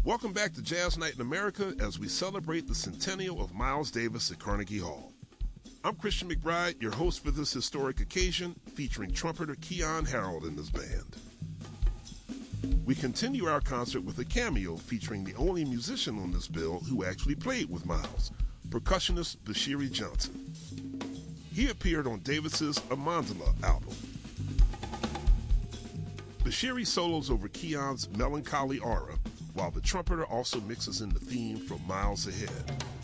Welcome back to Jazz Night in America as we celebrate the centennial of Miles Davis at Carnegie Hall. I'm Christian McBride, your host for this historic occasion, featuring trumpeter Keyon Harrold and his band. We continue our concert with a cameo featuring the only musician on this bill who actually played with Miles, percussionist Bashiri Johnson. He appeared on Davis's Amandala album. Bashiri solos over Keyon's melancholy aura, while the trumpeter also mixes in the theme from Miles Ahead.